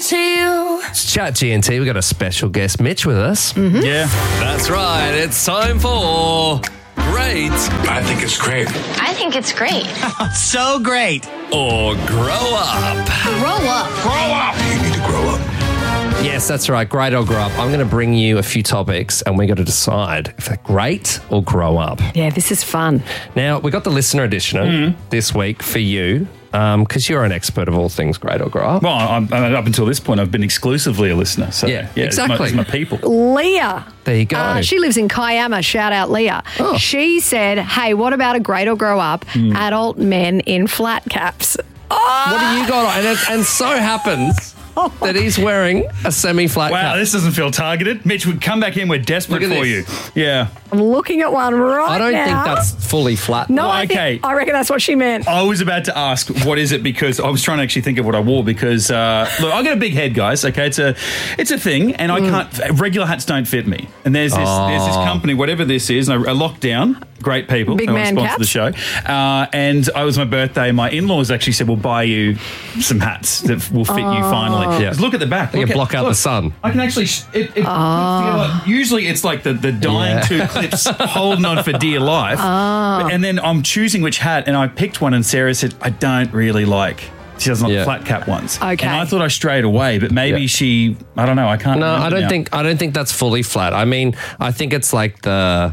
to you. It's Chat GNT. We've got a special guest, Mitch, with us. Mm-hmm. Yeah. That's right. It's time for Great I think it's great. I think it's great. So great. or Grow Up. Grow up. Grow up. You need to grow up. Yes, that's right. Great or Grow Up. I'm going to bring you a few topics and we got to decide if they're great or grow up. Yeah, this is fun. Now, we got the listener edition this week for you because you're an expert of all things great or grow up. Well, up until this point, I've been exclusively a listener. So, Yeah, it's exactly. my people. Leah. There you go. She lives in Kiama. Shout out, Leah. Oh. She said, hey, what about a great or grow up adult men in flat caps? What do you got on? And so happens that he's wearing a semi-flat Wow, cap. this doesn't feel targeted. Mitch, would come back in. We're desperate Look at for this. you. Yeah. I'm looking at one right now. I don't think that's fully flat. No, Well, I okay. reckon that's what she meant. I was about to ask, what is it? Because I was trying to actually think of what I wore because, look, I got a big head, guys. Okay, it's a thing, and I can't, regular hats don't fit me. And there's this company, whatever this is, and I locked down. Great people. Big they man sponsor the show. And it was my birthday. My in-laws actually said, we'll buy you some hats that will fit you finally. Yeah. Just look at the back. You Look can block out the sun. I can actually, it clips together. Usually it's like the dying two clips holding on for dear life. And then I'm choosing which hat, and I picked one, and Sarah said, I don't really like. She doesn't like flat cap ones. Okay. And I thought I strayed away, but maybe she, I don't know, I can't No, remember I don't think that's fully flat. I mean, I think it's like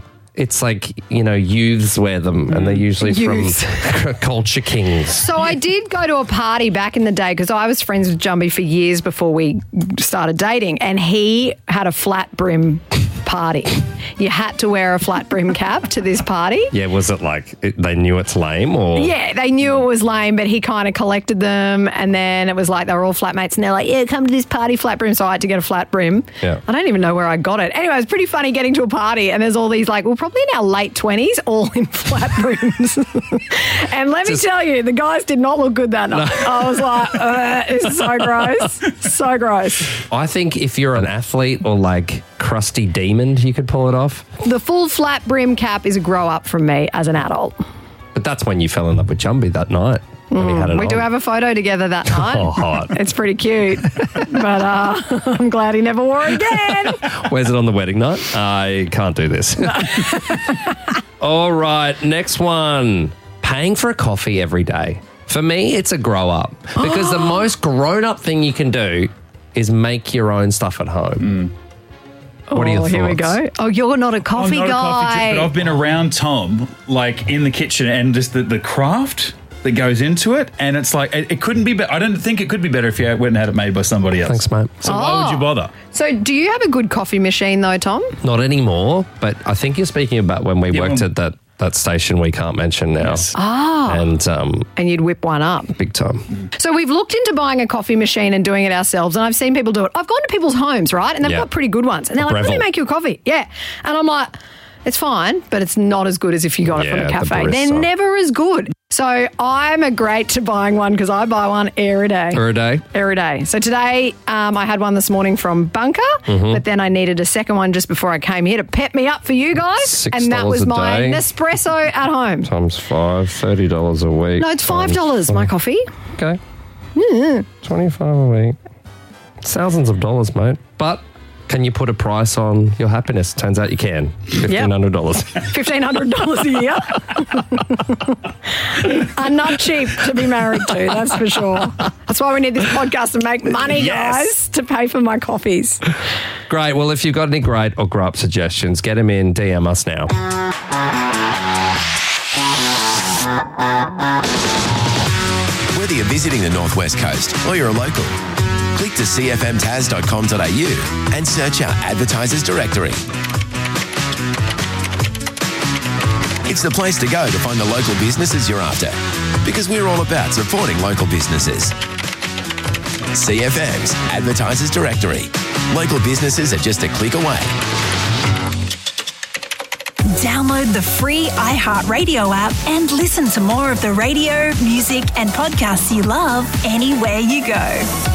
youths wear them and they're usually Youths. from Culture Kings. So I did go to a party back in the day because I was friends with Jumbie for years before we started dating, and he had a flat brim party. You had to wear a flat brim cap to this party. Yeah, was it like they knew it's lame or? Yeah, they knew it was lame, but he kind of collected them, and then it was like they were all flatmates, and they're like, yeah, come to this party, flat brim. So I had to get a flat brim. Yeah. I don't even know where I got it. Anyway, it was pretty funny getting to a party, and there's all these, like, we're probably in our late 20s, all in flat brims. And let me tell you, the guys did not look good that night. I was like, this is so gross. So gross. I think if you're an athlete or like crusty demon, you could pull it off. The full flat brim cap is a grow up from me as an adult. But that's when you fell in love with Jumbie that night. When he had it We do on. have a photo together that night. Oh, hot. It's pretty cute. But I'm glad he never wore it again. Where's it on the wedding night? I can't do this. All right, next one. Paying for a coffee every day. For me, it's a grow up because the most grown up thing you can do is make your own stuff at home. What are your thoughts? Here we go. Oh, you're not a coffee I'm not guy. a coffee drink, but I've been around Tom, like in the kitchen, and just the craft that goes into it, and it's like it couldn't be better. I don't think it could be better if you went and had it made by somebody else. Thanks, mate. So why would you bother? So do you have a good coffee machine though, Tom? Not anymore, but I think you're speaking about when we worked at that station we can't mention now. Yes. And And you'd whip one up. big time. So we've looked into buying a coffee machine and doing it ourselves, and I've seen people do it. I've gone to people's homes, right? And they've Yeah. got pretty good ones. And they're like, let me Breville. make you a coffee. Yeah. And I'm like, it's fine, but it's not as good as if you got it from Yeah, a the cafe. barista. They're never as good. So I'm a great to buying one because I buy one every day. For a day? Every day. So today I had one this morning from Bunker, but then I needed a second one just before I came here to pep me up for you guys. $6 and that was a my day. Nespresso at home. Times 5, $30 a week. No, it's $5, my coffee. Okay. 25 a week. Thousands of dollars, mate. But can you put a price on your happiness? Turns out you can. $1,500. $1,500 a year. Are not cheap to be married to, that's for sure. That's why we need this podcast to make money, guys, to pay for my coffees. Great. Well, if you've got any great or grow up suggestions, get them in. DM us now. Whether you're visiting the Northwest Coast or you're a local, click to cfmtas.com.au and search our advertisers directory. It's the place to go to find the local businesses you're after, because we're all about supporting local businesses. CFM's Advertisers Directory. Local businesses are just a click away. Download the free iHeartRadio app and listen to more of the radio, music, and podcasts you love anywhere you go.